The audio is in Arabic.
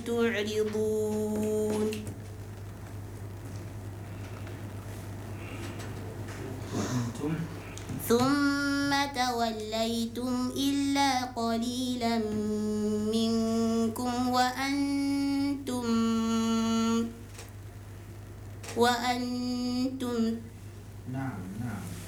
تعرضون ثم توليتم إلا قليلا منكم وأنتم نعم